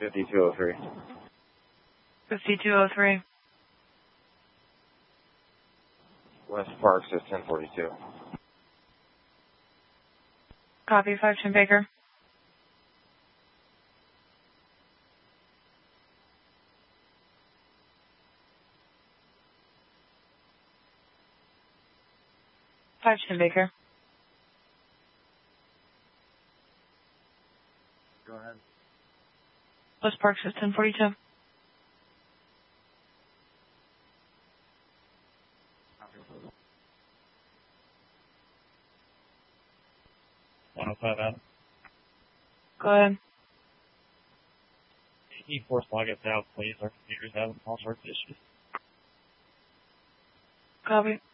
5203. 5203. West Park says 1042. Copy, 510 Baker. Baker. Go ahead. West Park says 1042. Go ahead. E-Force log us out, please. Our computers have all sorts of issues. Copy.